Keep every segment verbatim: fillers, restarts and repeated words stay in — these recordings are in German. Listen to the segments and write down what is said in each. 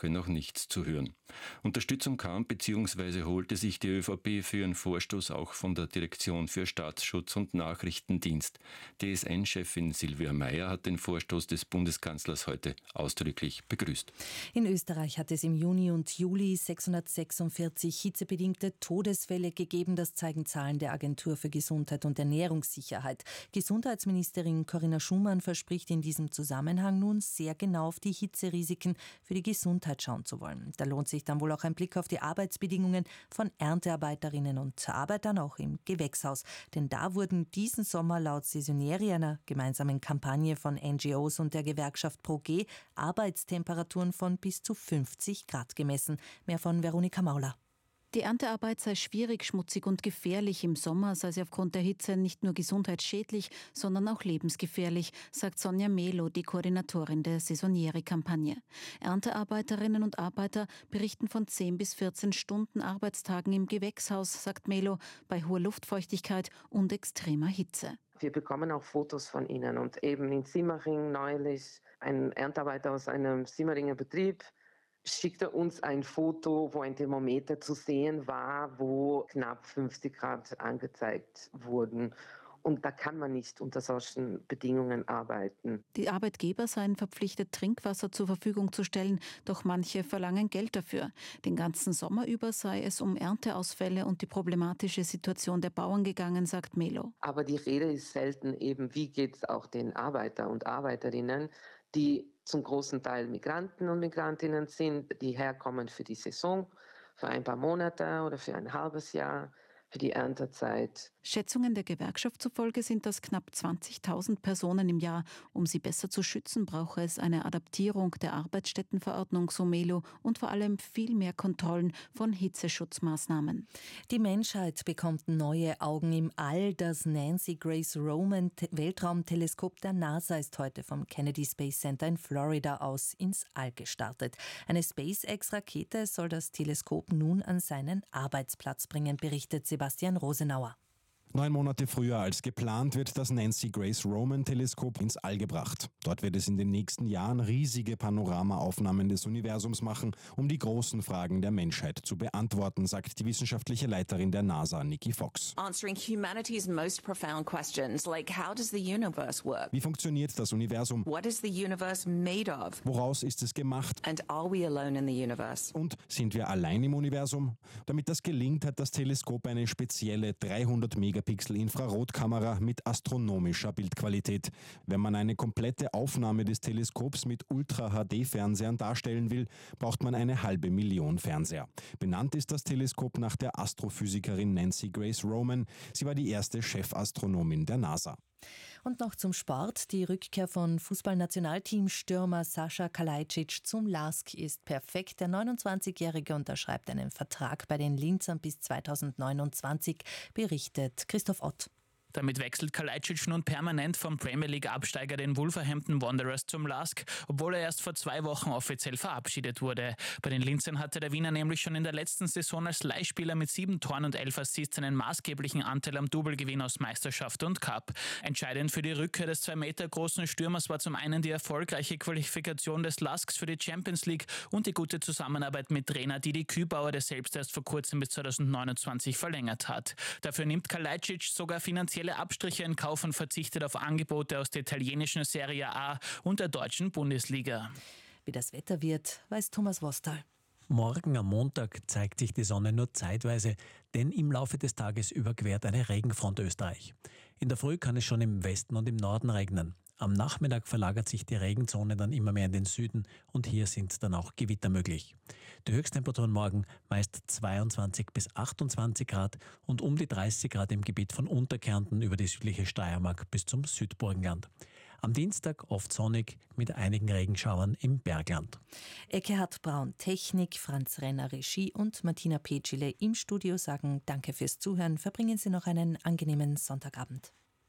Sache noch nichts zu hören. Unterstützung kam bzw. holte sich die ÖVP für ihren Vorstoß auch von der Direktion für Staatsschutz und Nachrichtendienst. D S N-Chefin Silvia Meyer hat den Vorstoß des Bundeskanzlers heute ausdrücklich begrüßt. In Österreich hat es im Juni und Juli sechshundertsechsundvierzig hitzebedingte Todesfälle gegeben. Das zeigen Zahlen der Agentur für Gesundheit und Ernährungssicherheit. Gesundheitsministerin Corinna Schumann verspricht in diesem Zusammenhang nun sehr genau auf die Hitzerisiken für die Gesundheit schauen zu wollen. Da lohnt sich dann wohl auch ein Blick auf die Arbeitsbedingungen von Erntearbeiterinnen und Arbeitern auch im Gewächshaus. Denn da wurden diesen Sommer laut Saisonieri, einer gemeinsamen Kampagne von N G Os und der Gewerkschaft ProG, Arbeitstemperaturen von bis zu fünfzig Grad gemessen. Mehr von Veronika Mauler. Die Erntearbeit sei schwierig, schmutzig und gefährlich. Im Sommer sei sie aufgrund der Hitze nicht nur gesundheitsschädlich, sondern auch lebensgefährlich, sagt Sonja Melo, die Koordinatorin der Saisonieri-Kampagne. Erntearbeiterinnen und Arbeiter berichten von zehn bis vierzehn Stunden Arbeitstagen im Gewächshaus, sagt Melo, bei hoher Luftfeuchtigkeit und extremer Hitze. Wir bekommen auch Fotos von ihnen und eben in Simmering neulich ein Erntearbeiter aus einem Simmeringer Betrieb schickte uns ein Foto, wo ein Thermometer zu sehen war, wo knapp fünfzig Grad angezeigt wurden. Und da kann man nicht unter solchen Bedingungen arbeiten. Die Arbeitgeber seien verpflichtet, Trinkwasser zur Verfügung zu stellen, doch manche verlangen Geld dafür. Den ganzen Sommer über sei es um Ernteausfälle und die problematische Situation der Bauern gegangen, sagt Melo. Aber die Rede ist selten eben, wie geht es auch den Arbeiter und Arbeiterinnen, die zum großen Teil Migranten und Migrantinnen sind, die herkommen für die Saison, für ein paar Monate oder für ein halbes Jahr, für die Erntezeit. Schätzungen der Gewerkschaft zufolge sind das knapp zwanzigtausend Personen im Jahr. Um sie besser zu schützen, brauche es eine Adaptierung der Arbeitsstättenverordnung, so Melo, und vor allem viel mehr Kontrollen von Hitzeschutzmaßnahmen. Die Menschheit bekommt neue Augen im All. Das Nancy Grace Roman Weltraumteleskop der NASA ist heute vom Kennedy Space Center in Florida aus ins All gestartet. Eine SpaceX-Rakete soll das Teleskop nun an seinen Arbeitsplatz bringen, berichtet Sebastian Rosenauer. Neun Monate früher als geplant wird das Nancy Grace Roman Teleskop ins All gebracht. Dort wird es in den nächsten Jahren riesige Panoramaaufnahmen des Universums machen, um die großen Fragen der Menschheit zu beantworten, sagt die wissenschaftliche Leiterin der NASA, Nikki Fox. Answering humanity's most profound questions, like how does the universe work? Wie funktioniert das Universum? What is the universe made of? Woraus ist es gemacht? And are we alone in the universe? Und sind wir allein im Universum? Damit das gelingt, hat das Teleskop eine spezielle dreihundert Megapixel Infrarotkamera mit astronomischer Bildqualität. Wenn man eine komplette Aufnahme des Teleskops mit Ultra-H D-Fernsehern darstellen will, braucht man eine halbe Million Fernseher. Benannt ist das Teleskop nach der Astrophysikerin Nancy Grace Roman. Sie war die erste Chefastronomin der NASA. Und noch zum Sport. Die Rückkehr von Fußballnationalteamstürmer Sascha Kalajdzic zum LASK ist perfekt. Der neunundzwanzigjährige unterschreibt einen Vertrag bei den Linzern bis zweitausendneunundzwanzig, berichtet Christoph Ott. Damit wechselt Kalajdzic nun permanent vom Premier League-Absteiger den Wolverhampton Wanderers zum LASK, obwohl er erst vor zwei Wochen offiziell verabschiedet wurde. Bei den Linzern hatte der Wiener nämlich schon in der letzten Saison als Leihspieler mit sieben Toren und elf Assists einen maßgeblichen Anteil am Doublegewinn aus Meisterschaft und Cup. Entscheidend für die Rückkehr des zwei Meter großen Stürmers war zum einen die erfolgreiche Qualifikation des LASKs für die Champions League und die gute Zusammenarbeit mit Trainer Didi Kübauer, der selbst erst vor kurzem bis zweitausendneunundzwanzig verlängert hat. Dafür nimmt Kalajdzic sogar finanziell Abstriche in Kauf und verzichtet auf Angebote aus der italienischen Serie A und der deutschen Bundesliga. Wie das Wetter wird, weiß Thomas Wostal. Morgen am Montag zeigt sich die Sonne nur zeitweise, denn im Laufe des Tages überquert eine Regenfront Österreich. In der Früh kann es schon im Westen und im Norden regnen. Am Nachmittag verlagert sich die Regenzone dann immer mehr in den Süden und hier sind dann auch Gewitter möglich. Die Höchsttemperaturen morgen meist zweiundzwanzig bis achtundzwanzig Grad und um die dreißig Grad im Gebiet von Unterkärnten über die südliche Steiermark bis zum Südburgenland. Am Dienstag oft sonnig mit einigen Regenschauern im Bergland. Eckehard Braun, Technik, Franz Renner, Regie und Martina Petschile im Studio sagen Danke fürs Zuhören. Verbringen Sie noch einen angenehmen Sonntagabend.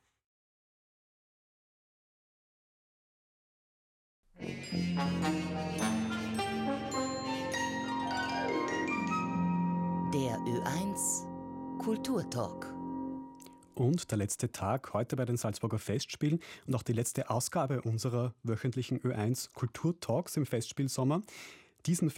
Der Ö eins Kulturtalk. Und der letzte Tag heute bei den Salzburger Festspielen und auch die letzte Ausgabe unserer wöchentlichen Ö eins Kulturtalks im Festspielsommer. Diesen